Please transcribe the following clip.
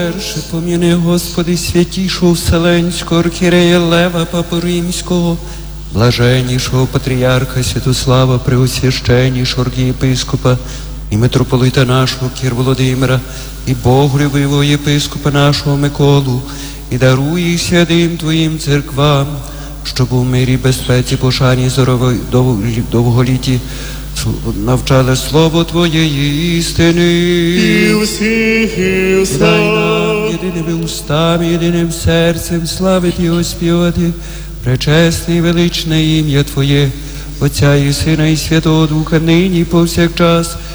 Перше поміни, Господи, святішого Вселенського архієрея Лева Папу Римського, блаженнішого патріарха Святослава, преосвященнішого архієпископа і митрополита нашого Кір Володимира, і боголюбивого єпископа нашого Миколу, і даруй їх святим Твоїм церквам, щоб у мирі, безпеці, пошані, довголіті навчали слово Твоєї істини. І всіх і Дай нам єдиними устами, єдиним серцем славити і оспівати пречесне і величне ім'я Твоє, Отця і Сина і Святого Духа, нині і повсякчас